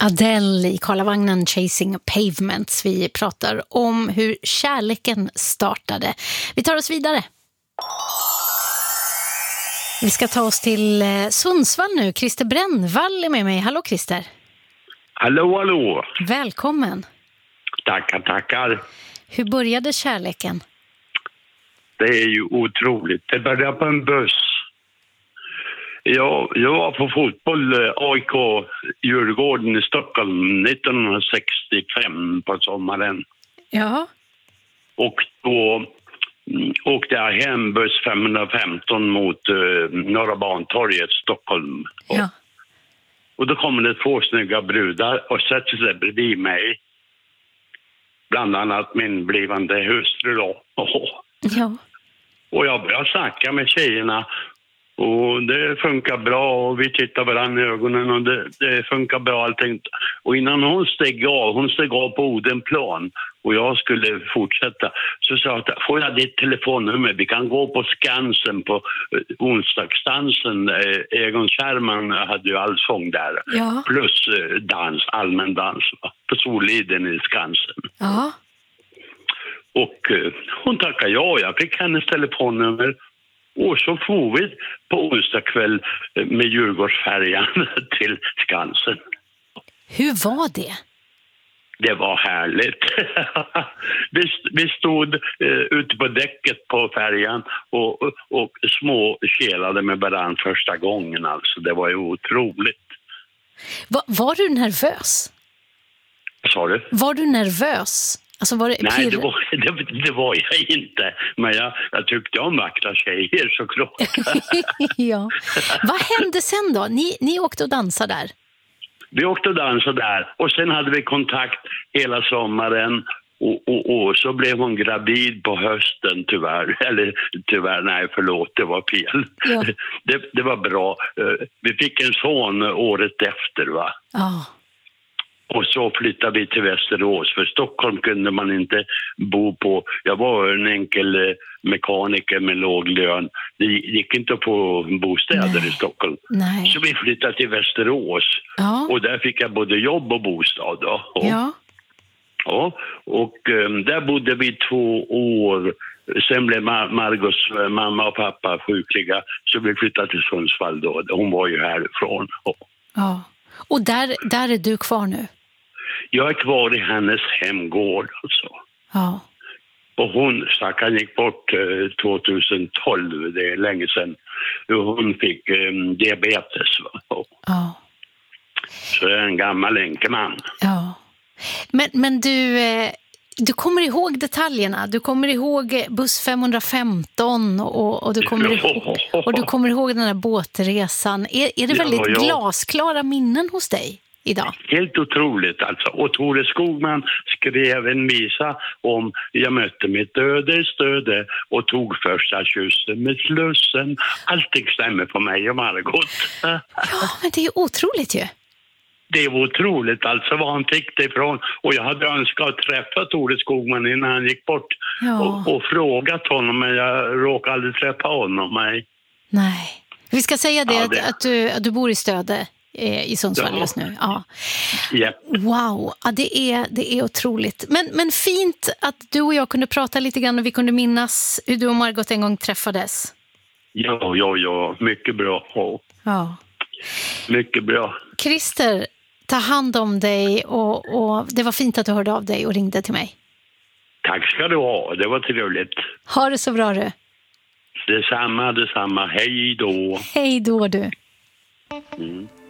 Adele i Karlavagnen Chasing Pavements. Vi pratar om hur kärleken startade. Vi tar oss vidare. Vi ska ta oss till Sundsvall nu. Christer Brännvall är med mig. Hallå Christer. Hallå, hallå. Välkommen. Tackar. Hur började kärleken? Det är ju otroligt. Det började på en buss. Jag var på fotboll, AIK Djurgården i Stockholm 1965 på sommaren. Ja. Och då åkte jag hem buss 515 mot Norra Bantorget, Stockholm. Ja. Och då kommer det 2 snygga brudar och sätter sig bredvid mig. Bland annat min blivande hustru då. Ja. Och jag började snacka med tjejerna. Och det funkar bra och vi tittar varandra i ögonen och det funkar bra allting. Och innan hon steg av på Odenplan och jag skulle fortsätta, så sa jag: får jag ditt telefonnummer? Vi kan gå på Skansen på onsdagsdansen. Egon Kärman hade ju allsång där. Ja. Plus allmän dans på Soliden i Skansen. Ja. Och hon tackade ja, jag fick hennes telefonnummer. Och så får vi på onsdag kväll med Djurgårdsfärjan till Skansen. Hur var det? Det var härligt. Vi stod ute på däcket på färjan och små kelade med varandra första gången. Alltså. Det var ju otroligt. Var du nervös? Sa du? Var du nervös? Alltså var det Nej, det var jag inte. Men jag tyckte om vackra tjejer såklart. Ja. Vad hände sen då? Ni åkte och dansade där? Vi åkte och dansade där. Och sen hade vi kontakt hela sommaren. Och så blev hon gravid på hösten tyvärr. Eller tyvärr, nej förlåt, det var fel. Ja. Det var bra. Vi fick en son året efter, va? Ja. Och så flyttade vi till Västerås, för Stockholm kunde man inte bo på. Jag var en enkel mekaniker med låg lön. Det gick inte att få bostäder i Stockholm. Nej. Så vi flyttade till Västerås. Ja. Och där fick jag både jobb och bostad. Då. Ja. Och där bodde vi 2 år. Sen blev Margos mamma och pappa sjukliga. Så vi flyttade till Sundsvall då. Hon var ju härifrån. Ja. Och där är du kvar nu? Jag är kvar i hennes hemgård alltså. Ja. Och hon stackaren gick bort 2012, det är länge sedan. Hon fick diabetes. Va? Ja. Så det är en gammal enkeman. Ja. Men du kommer ihåg detaljerna. Du kommer ihåg buss 515 och du kommer ihåg den här båtresan. Är det väldigt glasklara minnen hos dig idag? Helt otroligt alltså. Och Tore Skogman skrev en visa om jag mötte mitt öde och tog första kyssen med slussen. Allting stämmer på mig och Margot. Ja, men det är ju otroligt ju. Det var otroligt alltså vad han fick det ifrån. Och jag hade önskat att träffa Tore Skogman innan han gick bort. Ja. Och frågat honom, men jag råkade aldrig träffa honom. Nej. Vi ska säga det, Ja, att du bor i Stöde i Sundsvall just nu. Ja. Yep. Wow, ja, det är otroligt. Men fint att du och jag kunde prata lite grann och vi kunde minnas hur du och Margot en gång träffades. Ja, mycket bra. Ja. Mycket bra. Christer, ta hand om dig och det var fint att du hörde av dig och ringde till mig. Tack ska du ha, det var trevligt. Ha det så bra du. Detsamma. Hej då. Hej då du. Mm.